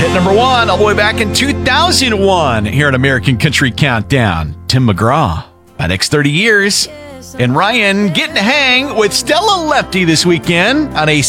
hit number one all the way back in 2001 here at American Country Countdown. Tim McGraw, my next 30 years. And Ryan getting to hang with Stella Lefty this weekend on a